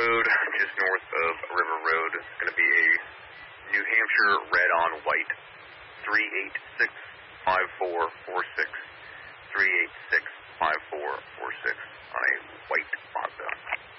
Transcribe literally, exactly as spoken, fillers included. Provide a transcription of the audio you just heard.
Road, just north of River Road. It's going to be a New Hampshire red on white. three eight six, five four four six. three eight six, five four four six on a white Mazda.